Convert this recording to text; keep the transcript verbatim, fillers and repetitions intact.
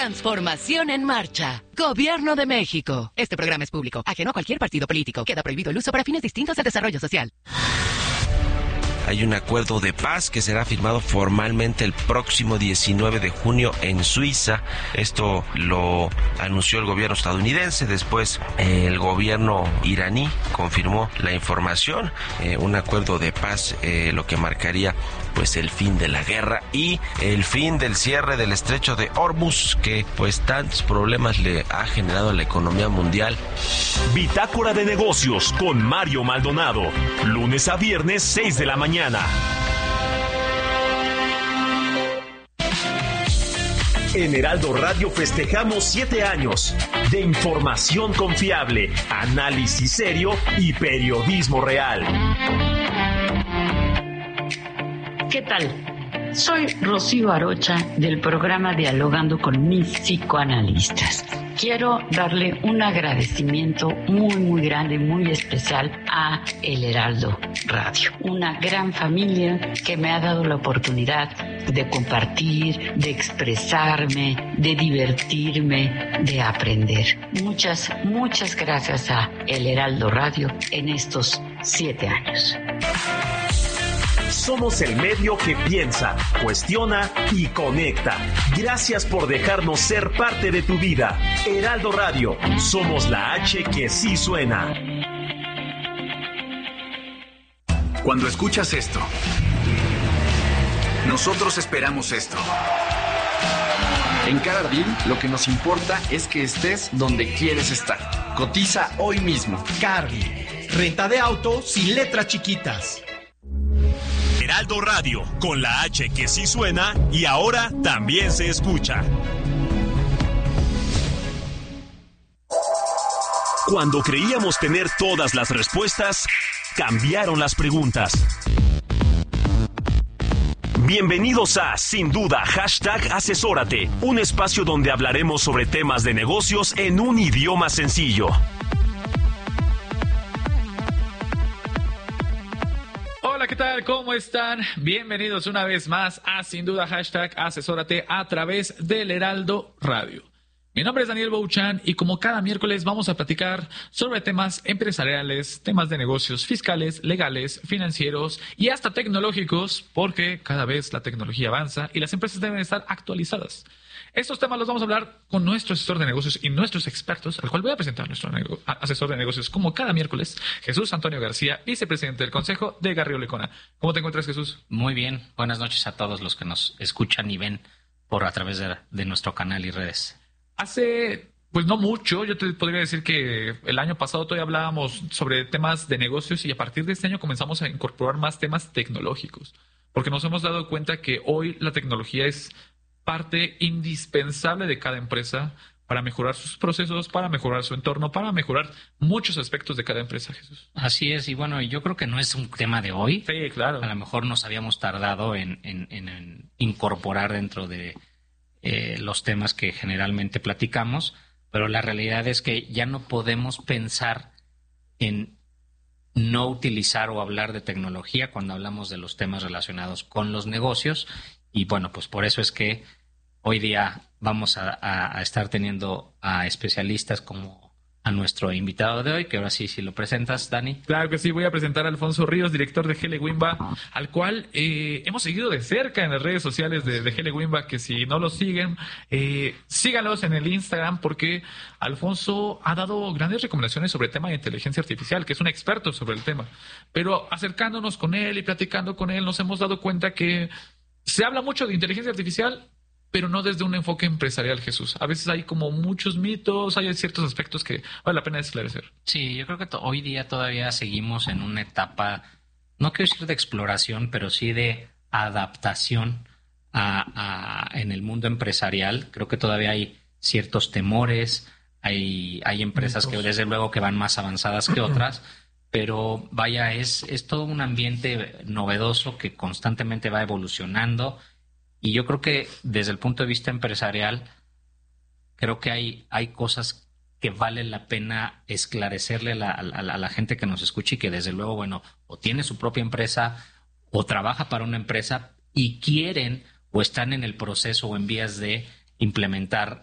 Transformación en marcha. Gobierno de México. Este programa es público, ajeno a cualquier partido político. Queda prohibido el uso para fines distintos al desarrollo social. Hay un acuerdo de paz que será firmado formalmente el próximo diecinueve de junio en Suiza. Esto lo anunció el gobierno estadounidense. Después eh, el gobierno iraní confirmó la información. Eh, un acuerdo de paz, eh, lo que marcaría pues el fin de la guerra y el fin del cierre del estrecho de Hormuz, que pues tantos problemas le ha generado a la economía mundial. Bitácora de negocios con Mario Maldonado. Lunes a viernes, seis de la mañana. En Heraldo Radio festejamos siete años de información confiable, análisis serio y periodismo real. ¿Qué tal? Soy Rocío Arocha del programa Dialogando con mis psicoanalistas. Quiero darle un agradecimiento muy, muy grande, muy especial a El Heraldo Radio. Una gran familia que me ha dado la oportunidad de compartir, de expresarme, de divertirme, de aprender. Muchas, muchas gracias a El Heraldo Radio en estos siete años. Somos el medio que piensa, cuestiona y conecta. Gracias por dejarnos ser parte de tu vida. Heraldo Radio, somos la H que sí suena. Cuando escuchas esto, nosotros esperamos esto. En Cargill, lo que nos importa es que estés donde quieres estar. Cotiza hoy mismo. Cargill, renta de auto sin letras chiquitas. Heraldo Radio, con la H que sí suena y ahora también se escucha. Cuando creíamos tener todas las respuestas, cambiaron las preguntas. Bienvenidos a Sin Duda, hashtag Asesórate, un espacio donde hablaremos sobre temas de negocios en un idioma sencillo. Hola, ¿qué tal? ¿Cómo están? Bienvenidos una vez más a Sin Duda, hashtag Asesórate a través del Heraldo Radio. Mi nombre es Daniel Bouchan y como cada miércoles vamos a platicar sobre temas empresariales, temas de negocios fiscales, legales, financieros y hasta tecnológicos, porque cada vez la tecnología avanza y las empresas deben estar actualizadas. Estos temas los vamos a hablar con nuestro asesor de negocios y nuestros expertos, al cual voy a presentar a nuestro nego- asesor de negocios como cada miércoles, Jesús Antonio García, vicepresidente del Consejo de Garrido Lecona. ¿Cómo te encuentras, Jesús? Muy bien. Buenas noches a todos los que nos escuchan y ven por a través de, de nuestro canal y redes. Hace, pues no mucho, yo te podría decir que el año pasado todavía hablábamos sobre temas de negocios y a partir de este año comenzamos a incorporar más temas tecnológicos, porque nos hemos dado cuenta que hoy la tecnología es parte indispensable de cada empresa para mejorar sus procesos, para mejorar su entorno, para mejorar muchos aspectos de cada empresa, Jesús. Así es, y bueno, yo creo que no es un tema de hoy. Sí, claro. A lo mejor nos habíamos tardado en, en, en, en incorporar dentro de eh, los temas que generalmente platicamos, pero la realidad es que ya no podemos pensar en no utilizar o hablar de tecnología cuando hablamos de los temas relacionados con los negocios. Y bueno, pues por eso es que hoy día vamos a, a, a estar teniendo a especialistas como a nuestro invitado de hoy, que ahora sí, si lo presentas, Dani. Claro que sí, voy a presentar a Alfonso Ríos, director de Gele Wimba, al cual eh, hemos seguido de cerca en las redes sociales de, de Gele Wimba, que si no lo siguen, eh, síganlos en el Instagram, porque Alfonso ha dado grandes recomendaciones sobre el tema de inteligencia artificial, que es un experto sobre el tema. Pero acercándonos con él y platicando con él, nos hemos dado cuenta que se habla mucho de inteligencia artificial, pero no desde un enfoque empresarial, Jesús. A veces hay como muchos mitos, hay ciertos aspectos que vale la pena esclarecer. Sí, yo creo que to- hoy día todavía seguimos en una etapa, no quiero decir de exploración, pero sí de adaptación a, a, en el mundo empresarial. Creo que todavía hay ciertos temores, hay, hay empresas que desde luego que van más avanzadas que otras, pero vaya, es, es todo un ambiente novedoso que constantemente va evolucionando. Y yo creo que desde el punto de vista empresarial, creo que hay, hay cosas que vale la pena esclarecerle a la, a, la, a la gente que nos escuche y que desde luego, bueno, o tiene su propia empresa o trabaja para una empresa y quieren o están en el proceso o en vías de implementar